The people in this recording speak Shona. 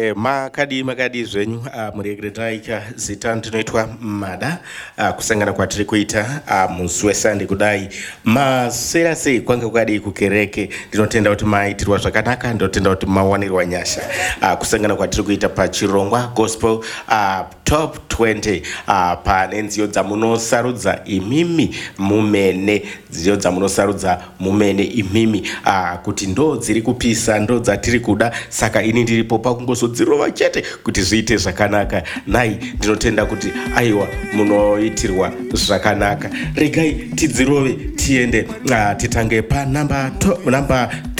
makadi zvenyu muregererai zita ndinoitwa Mada kusangana kwatiri kuita musi weSunday kudai masera sei kwanga kwadi kukereke ndinotenda kuti maitirwa zvakanaka ndinotenda kuti mawanirwa nyasha kusangana kwatiri kuita pachirongwa gospel top 20 pane nziyo dzamunosarudza imimi mumene nziyo dzamunosarudza mumene imimi kuti ndo dziri kupisa ndo dzatiri kuda saka ini ndiripo pakungozodzirova chete kuti zviite zvakanaka nai ndinotenda kuti aiwa munoitirwa zvakanaka regai tidzirove tiende titange pa namba